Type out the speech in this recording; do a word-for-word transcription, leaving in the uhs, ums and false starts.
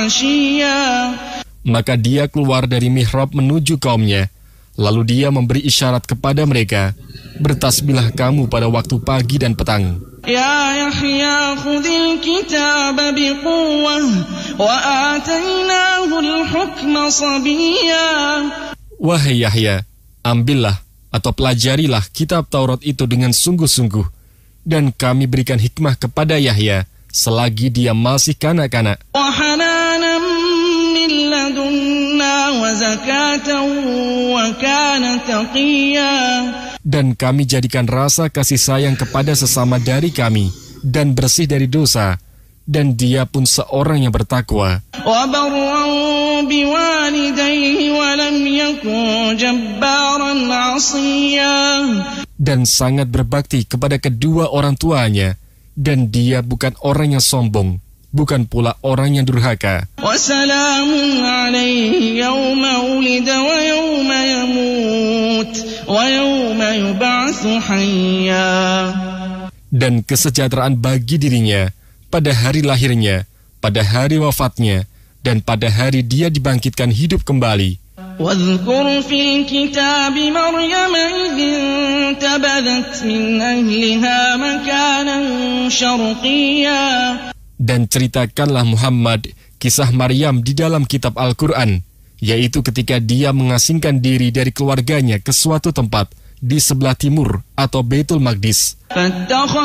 عشيا. Maka dia keluar dari mihrab menuju kaumnya. Lalu dia memberi isyarat kepada mereka, bertasbihlah kamu pada waktu pagi dan petang. Ya Yahya khudhil kitab biquwwah wa atainahu al-hukma sabiyya. Wahai Yahya, ambillah atau pelajarilah kitab Taurat itu dengan sungguh-sungguh, dan kami berikan hikmah kepada Yahya selagi dia masih kanak-kanak. Wa hananan min ladunna wa zakatan wa kana taqiyya. Dan kami jadikan rasa kasih sayang kepada sesama dari kami, dan bersih dari dosa, dan dia pun seorang yang bertakwa. Wa barran biwalidayhi wa lam yakun jabbaran 'asiyya. Dan sangat berbakti kepada kedua orang tuanya, dan dia bukan orang yang sombong, bukan pula orang yang durhaka. Wa salamun 'alaihi yawma wulida wa yawma yamut wa yawma yub'atsu hayya. Dan kesejahteraan bagi dirinya pada hari lahirnya, pada hari wafatnya, dan pada hari dia dibangkitkan hidup kembali. واذكر في الكتاب مريم إذ انتبذت من أهلها مكانا شرقيا. Dan ceritakanlah Muhammad kisah Maryam di dalam kitab Al-Quran, yaitu ketika dia mengasingkan diri dari keluarganya ke suatu tempat di sebelah timur atau Baitul Maqdis.